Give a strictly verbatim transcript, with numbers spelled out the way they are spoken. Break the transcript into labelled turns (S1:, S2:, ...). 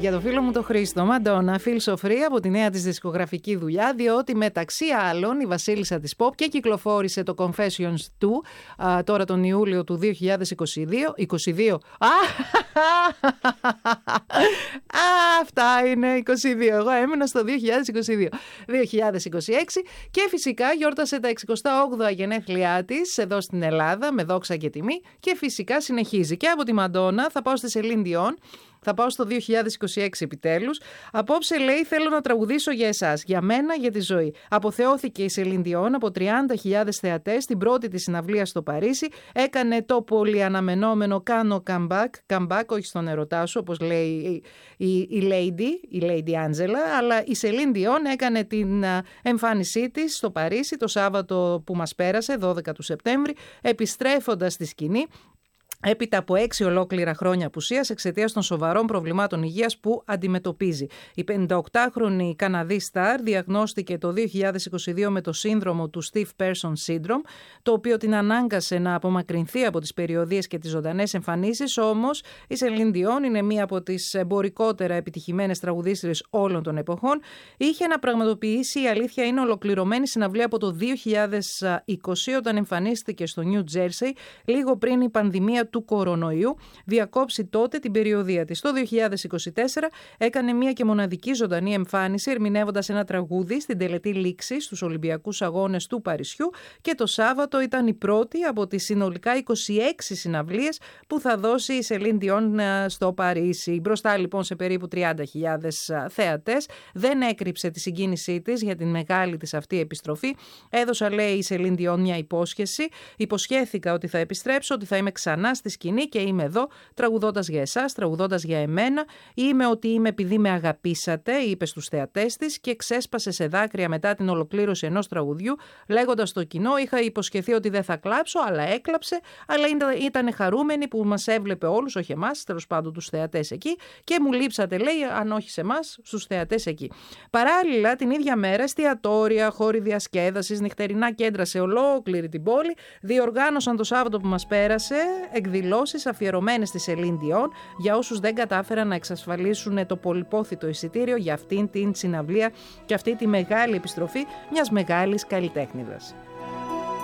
S1: Για το φίλο μου το Χρήστο, Μαντόνα, Feel So Free από τη νέα της δισκογραφική δουλειά, διότι μεταξύ άλλων η βασίλισσα της pop και κυκλοφόρησε το Confessions του α, τώρα τον Ιούλιο του δύο χιλιάδες είκοσι δύο. είκοσι δύο. Α, αυτά είναι είκοσι δύο. Εγώ έμεινα στο δύο χιλιάδες είκοσι δύο. δύο χιλιάδες είκοσι έξι και φυσικά γιόρτασε τα εξηκοστά όγδοα γενέθλιά της εδώ στην Ελλάδα με δόξα και τιμή και φυσικά συνεχίζει. Και από τη Μαντόνα θα πάω στη Celine Dion. Θα πάω στο δύο χιλιάδες είκοσι έξι επιτέλους. Απόψε λέει θέλω να τραγουδήσω για εσάς, για μένα, για τη ζωή. Αποθεώθηκε η Celine Dion από τριάντα χιλιάδες θεατές στην πρώτη της συναυλία στο Παρίσι. Έκανε το πολυαναμενόμενο κάνω comeback, comeback όχι στον ερωτά σου όπως λέει η, η, η Lady, η Lady Angela, αλλά η Celine Dion έκανε την εμφάνισή της στο Παρίσι το Σάββατο που μας πέρασε, δώδεκα του Σεπτέμβρη, επιστρέφοντας στη σκηνή. Έπειτα από έξι ολόκληρα χρόνια απουσίας εξαιτίας των σοβαρών προβλημάτων υγείας που αντιμετωπίζει. Η πενηνταοκτάχρονη Καναδή στάρ διαγνώστηκε το δύο χιλιάδες είκοσι δύο με το σύνδρομο του Stiff Person Syndrome, το οποίο την ανάγκασε να απομακρυνθεί από τις περιοδίες και τις ζωντανές εμφανίσεις, όμως η Celine Dion είναι μία από τις εμπορικότερα επιτυχημένες τραγουδίστριες όλων των εποχών. Είχε να πραγματοποιήσει, η αλήθεια είναι, ολοκληρωμένη συναυλία από το δύο χιλιάδες είκοσι όταν εμφανίστηκε στο New Jersey λίγο πριν η πανδημία του κορονοϊού διακόψει τότε την περιοδεία της. Το δύο χιλιάδες είκοσι τέσσερα έκανε μία και μοναδική ζωντανή εμφάνιση ερμηνεύοντας ένα τραγούδι στην τελετή λήξη στους Ολυμπιακούς Αγώνες του Παρισιού και το Σάββατο ήταν η πρώτη από τις συνολικά είκοσι έξι συναυλίες που θα δώσει η Celine Dion στο Παρίσι. Μπροστά λοιπόν σε περίπου τριάντα χιλιάδες θεατές, δεν έκρυψε τη συγκίνησή της για την μεγάλη της αυτή επιστροφή. Έδωσα, λέει, η Celine Dion μια υπόσχεση. Υποσχέθηκα ότι θα επιστρέψω, ότι θα είμαι ξανά στη σκηνή και είμαι εδώ τραγουδώντας για εσάς, τραγουδώντας για εμένα. Είμαι ότι είμαι επειδή με αγαπήσατε, είπε στους θεατές της και ξέσπασε σε δάκρυα μετά την ολοκλήρωση ενός τραγουδιού, λέγοντας στο κοινό: είχα υποσχεθεί ότι δεν θα κλάψω, αλλά έκλαψε. Αλλά ήταν χαρούμενη που μας έβλεπε όλους, όχι εμάς, τέλος πάντων τους θεατές εκεί, και μου λείψατε, λέει, αν όχι σε εμάς, στους θεατές εκεί. Παράλληλα, την ίδια μέρα, εστιατόρια, χώροι διασκέδασης, νυχτερινά κέντρα σε ολόκληρη την πόλη διοργάνωσαν το Σάββατο που μας πέρασε εκδηλώσεις αφιερωμένες στη Celine Dion για όσους δεν κατάφεραν να εξασφαλίσουν το πολυπόθητο εισιτήριο για αυτήν την συναυλία και αυτή τη μεγάλη επιστροφή μιας μεγάλης καλλιτέχνηδας.